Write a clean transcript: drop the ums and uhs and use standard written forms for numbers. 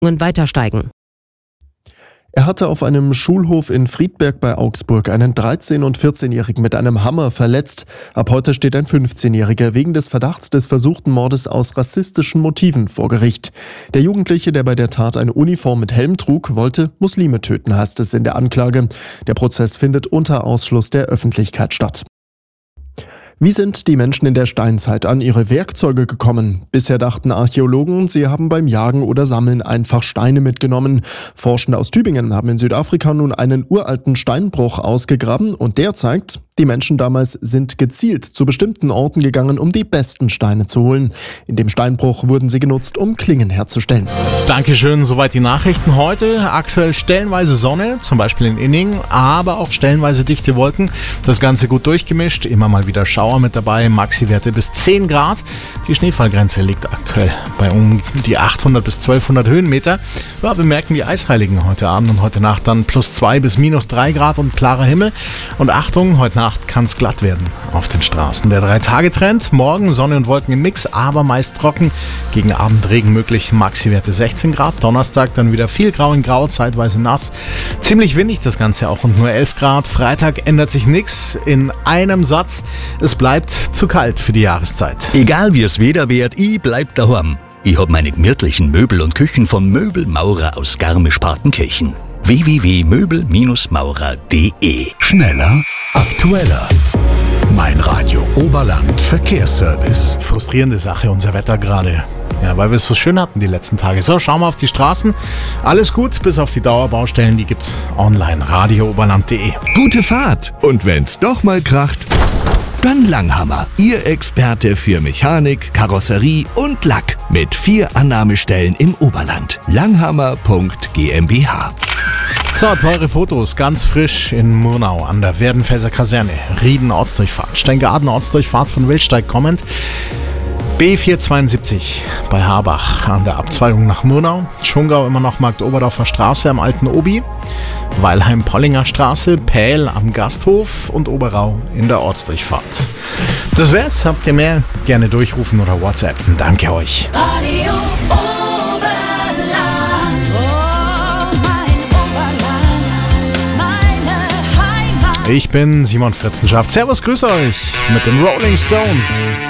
weiter steigen. Er hatte auf einem Schulhof in Friedberg bei Augsburg einen 13- und 14-Jährigen mit einem Hammer verletzt. Ab heute steht ein 15-Jähriger wegen des Verdachts des versuchten Mordes aus rassistischen Motiven vor Gericht. Der Jugendliche, der bei der Tat eine Uniform mit Helm trug, wollte Muslime töten, heißt es in der Anklage. Der Prozess findet unter Ausschluss der Öffentlichkeit statt. Wie sind die Menschen in der Steinzeit an ihre Werkzeuge gekommen? Bisher dachten Archäologen, sie haben beim Jagen oder Sammeln einfach Steine mitgenommen. Forschende aus Tübingen haben in Südafrika nun einen uralten Steinbruch ausgegraben und der zeigt, die Menschen damals sind gezielt zu bestimmten Orten gegangen, um die besten Steine zu holen. In dem Steinbruch wurden sie genutzt, um Klingen herzustellen. Dankeschön, soweit die Nachrichten heute. Aktuell stellenweise Sonne, zum Beispiel in Inning, aber auch stellenweise dichte Wolken. Das Ganze gut durchgemischt, immer mal wieder Schauer mit dabei, Maxi-Werte bis 10 Grad. Die Schneefallgrenze liegt aktuell bei um die 800 bis 1200 Höhenmeter. Ja, wir merken die Eisheiligen heute Abend und heute Nacht dann +2 bis -3 Grad und klarer Himmel. Und Achtung, heute Nacht kann es glatt werden auf den Straßen. Der 3-Tage-Trend, morgen Sonne und Wolken im Mix, aber meist trocken. Gegen Abend Regen möglich, Maxi-Werte 16 Grad. Donnerstag dann wieder viel grau in grau, zeitweise nass. Ziemlich windig das Ganze auch und nur 11 Grad. Freitag ändert sich nichts in einem Satz. Es bleibt zu kalt für die Jahreszeit. Egal wie es Wetter wird, ich bleib daheim. Ich hab meine gemütlichen Möbel und Küchen von Möbelmaurer aus Garmisch-Partenkirchen. www.möbelmaurer.de. Schneller, aktueller. Mein Radio Oberland Verkehrsservice. Frustrierende Sache, unser Wetter gerade. Ja, weil wir es so schön hatten die letzten Tage. So, schauen wir auf die Straßen. Alles gut, bis auf die Dauerbaustellen. Die gibt's online. radiooberland.de. Gute Fahrt. Und wenn's doch mal kracht, dann Langhammer. Ihr Experte für Mechanik, Karosserie und Lack. Mit 4 Annahmestellen im Oberland. Langhammer.gmbH. So, teure Fotos, ganz frisch in Murnau an der Werdenfelser Kaserne. Rieden Ortsdurchfahrt, Steingaden Ortsdurchfahrt von Wildsteig kommend. B472 bei Harbach an der Abzweigung nach Murnau. Schongau immer noch Marktoberdorfer Straße am alten Obi. Weilheim-Pollinger Straße, Pähl am Gasthof und Oberau in der Ortsdurchfahrt. Das wär's. Habt ihr mehr? Gerne durchrufen oder WhatsApp. Danke euch. Radio Oberland. Oh, mein Oberland, meine Heimat. Ich bin Simon Fritzenschaft. Servus, grüß euch mit den Rolling Stones.